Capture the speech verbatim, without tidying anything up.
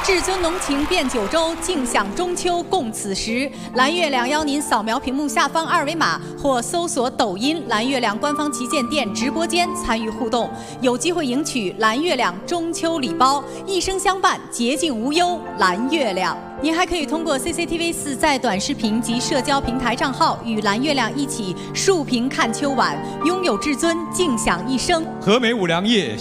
至尊浓情变九州，尽享中秋共此时。蓝月亮邀您扫描屏幕下方二维码，或搜索抖音蓝月亮官方旗舰店直播间参与互动，有机会赢取蓝月亮中秋礼包，一生相伴，洁净无忧。蓝月亮。 您还可以通过 C C T V 四在短视频及社交平台账号与蓝月亮一起竖屏看秋晚，拥有至尊，尽享一生。 和美五粮液。